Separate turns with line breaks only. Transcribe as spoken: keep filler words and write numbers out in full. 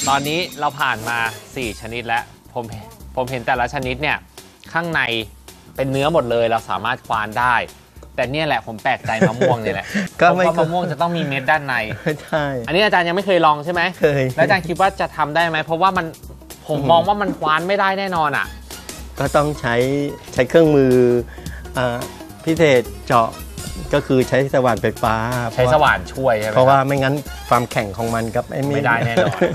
ตอนนี้เราผ่านมาสี่ชนิดแล้วผมผมเห็นแต่ละชนิดเนี่ยข้างในเป็นเนื้อหมดเลยเราสามารถควานได้แต่เนี่ยแหละผมแปลกใจมะม่วงเนี่ยแหละเพราะมะม่วงจะต้องมีเม็ดด้านใน
ใช่
อันนี้อาจารย์ยังไม่เคยลองใช่ไหม
เคย
แล้วอาจารย์คิดว่าจะทำได้ไหมเพราะว่ามันผมมองว่ามันควานไม่ได้แน่นอนอ่ะ
ก็ต้องใช้ใช้เครื่องมือพิเศษเจาะก็คือใช้สว่านไฟฟ้า
ใช้สว่านช่วยใช่ไหม
เพราะว่าไม่งั้นความแข็งของมันกับ
ไม่ได้แน่นอน